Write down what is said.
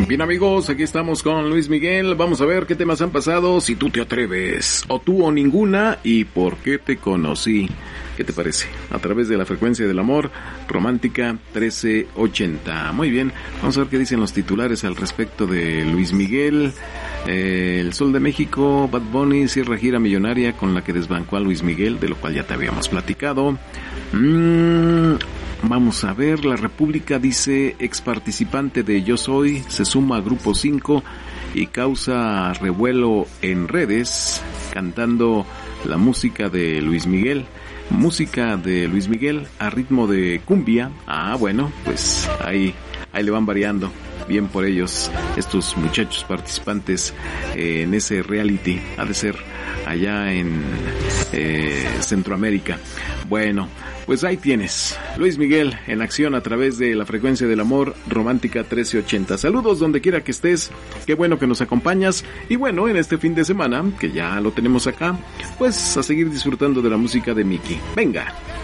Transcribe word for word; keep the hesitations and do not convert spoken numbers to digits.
Bien amigos, aquí estamos con Luis Miguel. Vamos a ver qué temas han pasado, si tú te atreves, o tú o ninguna, y por qué te conocí. ¿Qué te parece? A través de la frecuencia del amor, Romántica trece ochenta. Muy bien, vamos a ver qué dicen los titulares al respecto de Luis Miguel. Eh, el Sol de México, Bad Bunny cierra gira millonaria con la que desbancó a Luis Miguel, de lo cual ya te habíamos platicado. Mm, vamos a ver, la República dice, ex participante de Yo Soy se suma a Grupo cinco y causa revuelo en redes cantando la música de Luis Miguel. Música de Luis Miguel a ritmo de cumbia. Ah, bueno, pues ahí, ahí le van variando. Bien por ellos, estos muchachos participantes eh, en ese reality. Ha de ser allá en eh, Centroamérica. Bueno, pues ahí tienes, Luis Miguel en acción a través de la frecuencia del amor, Romántica trece ochenta. Saludos donde quiera que estés, qué bueno que nos acompañas. Y bueno, en este fin de semana, que ya lo tenemos acá, pues a seguir disfrutando de la música de Miki. Venga.